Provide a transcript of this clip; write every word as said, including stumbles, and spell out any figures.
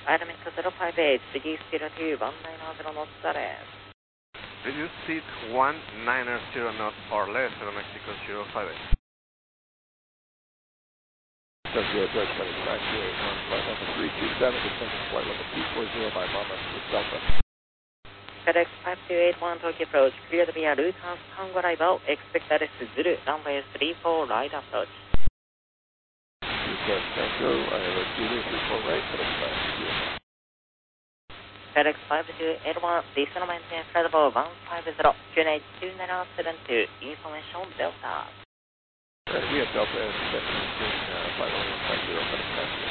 Item zero five eight, reduce zero two one nine zero knots or less. Reduce seat one nine zero knots or less, Aeromexico zero five eight. Tokyo Approach Running five two eight one, flight level three two seven, descending flight level two four zero by Mama to Delta. FedEx five two eight one Tokyo Approach, clear to be a Lufthansa Tango arrival, expect that is Zulu, runway three four right approach. Lufthansa Tango, I have a Zulu three four right, FedEx five two eight one. FedEx five two eight one, descend maintain flight level one five zero, Q N H two nine seven two, information Delta. Right, we have Delta and descending uh, flight level one five zero, FedEx five two eight one.